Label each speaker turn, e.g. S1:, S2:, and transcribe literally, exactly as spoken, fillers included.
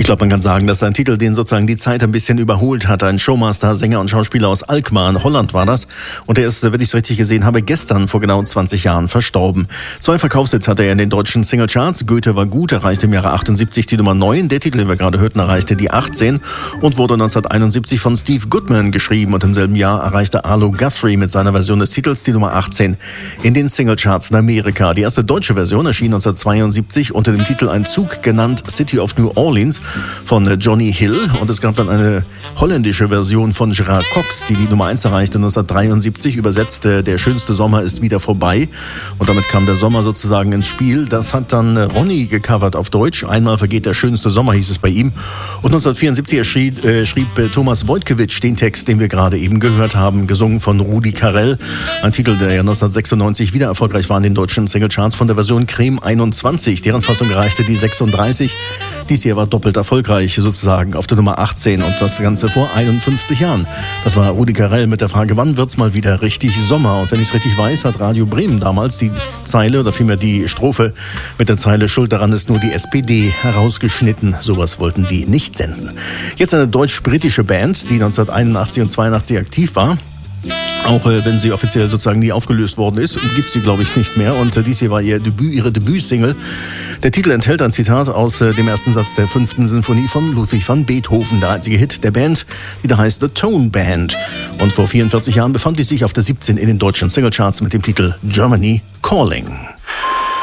S1: Ich glaube, man kann sagen, dass ein Titel, den sozusagen die Zeit ein bisschen überholt hat. Ein Showmaster, Sänger und Schauspieler aus Alkmaar in Holland war das. Und er ist, wenn ich es richtig gesehen habe, gestern vor genau zwanzig Jahren verstorben. Zwei Verkaufshits hatte er in den deutschen Singlecharts. Goethe war gut, erreichte im Jahre achtundsiebzig die Nummer neun. Der Titel, den wir gerade hörten, erreichte die achtzehn und wurde neunzehnhunderteinundsiebzig von Steve Goodman geschrieben. Und im selben Jahr erreichte Arlo Guthrie mit seiner Version des Titels die Nummer achtzehn in den Singlecharts in Amerika. Die erste deutsche Version erschien neunzehnhundertzweiundsiebzig unter dem Titel Ein Zug, genannt City of New Orleans, von Johnny Hill, und es gab dann eine holländische Version von Gerard Cox, die die Nummer eins erreichte neunzehnhundertdreiundsiebzig, übersetzte Der schönste Sommer ist wieder vorbei, und damit kam der Sommer sozusagen ins Spiel. Das hat dann Ronny gecovert auf Deutsch, Einmal vergeht der schönste Sommer hieß es bei ihm, und neunzehnhundertvierundsiebzig schrieb, äh, schrieb äh, Thomas Wojtkiewicz den Text, den wir gerade eben gehört haben, gesungen von Rudi Carrell, ein Titel, der ja neunzehnhundertsechsundneunzig wieder erfolgreich war in den deutschen Singlecharts von der Version Creme einundzwanzig, deren Fassung erreichte die sechsunddreißig, dies hier war doppelt erfolgreich sozusagen auf der Nummer achtzehn, und das Ganze vor einundfünfzig Jahren. Das war Rudi Carrell mit der Frage, wann wird's mal wieder richtig Sommer? Und wenn ich es richtig weiß, hat Radio Bremen damals die Zeile oder vielmehr die Strophe mit der Zeile Schuld daran ist nur die S P D herausgeschnitten. Sowas wollten die nicht senden. Jetzt eine deutsch-britische Band, die neunzehnhunderteinundachtzig und zweiundachtzig aktiv war. Auch äh, wenn sie offiziell sozusagen nie aufgelöst worden ist, gibt sie, glaube ich, nicht mehr. Und äh, dies hier war ihr Debüt, ihre Debütsingle. Der Titel enthält ein Zitat aus äh, dem ersten Satz der fünften Sinfonie von Ludwig van Beethoven, der einzige Hit der Band, die da heißt The Tone Band. Und vor vierundvierzig Jahren befand sie sich auf der siebzehn in den deutschen Singlecharts mit dem Titel Germany Calling.